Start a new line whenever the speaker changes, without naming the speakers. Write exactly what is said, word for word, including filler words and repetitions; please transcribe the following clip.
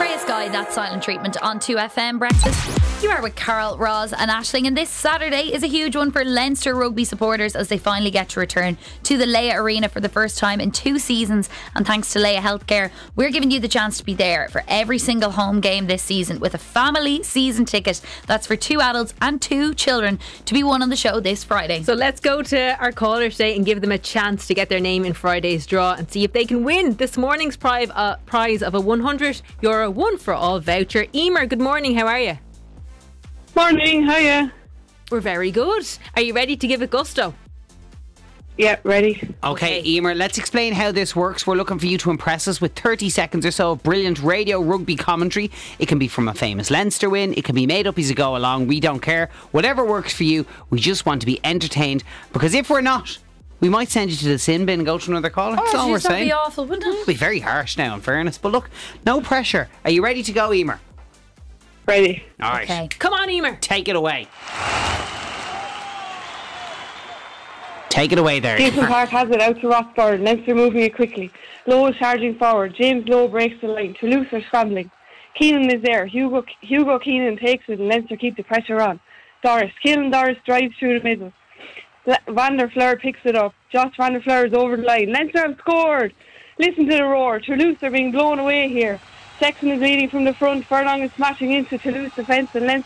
Freya Sky, that's Silent Treatment on two F M Breakfast. You are with Carl, Roz and Aisling, and this Saturday is a huge one for Leinster rugby supporters as they finally get to return to the Leia Arena for the first time in two seasons. And thanks to Leia Healthcare, we're giving you the chance to be there for every single home game this season with a family season ticket that's for two adults and two children to be won on the show this Friday.
So let's go to our callers today and give them a chance to get their name in Friday's draw and see if they can win this morning's prize, uh, prize of a one hundred euro one for all voucher. Emer, good morning, how are you?
Morning, hiya.
We're very good. Are you ready to give it gusto?
Yeah, ready.
Okay, okay, Emer, let's explain how this works. We're looking for you to impress us with thirty seconds or so of brilliant radio rugby commentary. It can be from a famous Leinster win. It can be made up as you go along. We don't care. Whatever works for you. We just want to be entertained, because if we're not, we might send you to the sin bin and go to another caller. That's
oh,
all
geez,
we're
that'd
saying.
be awful, wouldn't it?
It'd be very harsh now, in fairness. But look, no pressure. Are you ready to go, Emer?
Ready.
All right.
Okay.
Come on, Emer.
Take it away. Take it away there.
Stephen Park has it out to Roxburgh. Leinster moving it quickly. Lowe is charging forward. James Lowe breaks the line. Toulouse are scrambling. Keenan is there. Hugo Hugo Keenan takes it and Leinster keep the pressure on. Doris. Keelan Doris drives through the middle. Van der Fleur picks it up. Josh Van der Fleur is over the line. Leinster have scored. Listen to the roar. Toulouse are being blown away here. Sexton is leading from the front. Furlong is smashing into Toulouse defence and Leinster